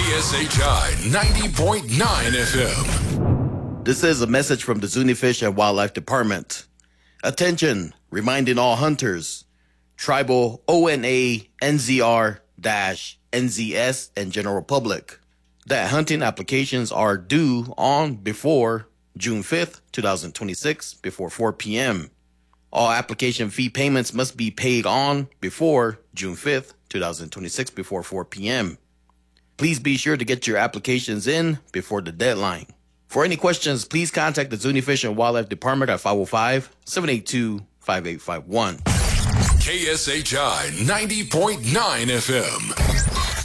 KSHI 90.9 FM. This is a message from the Zuni Fish and Wildlife Department. Attention, reminding all hunters, tribal ONA, NZR-NZS, and general public that hunting applications are due on before June 5th, 2026, before 4 p.m. All application fee payments must be paid on before June 5th, 2026, before 4 p.m. Please be sure to get your applications in before the deadline. For any questions, please contact the Zuni Fish and Wildlife Department at 505-782-5851. KSHI 90.9 FM.